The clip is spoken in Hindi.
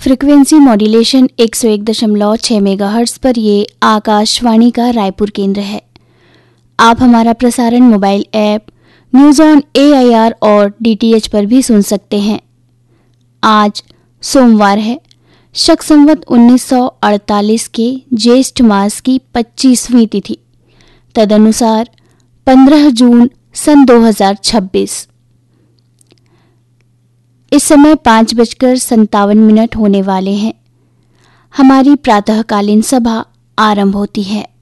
फ्रीक्वेंसी मॉड्यूलेशन 101.6 मेगाहर्ट्ज़ पर ये आकाशवाणी का रायपुर केंद्र है। आप हमारा प्रसारण mobile app news on AIR और DTH पर भी सुन सकते हैं। आज सोमवार है, शक संवत 1948 के ज्येष्ठ मास की 25वीं तिथि, तदनुसार 15 जून सन 2026। इस समय 5:57 होने वाले हैं। हमारी प्रातःकालीन सभा आरंभ होती है।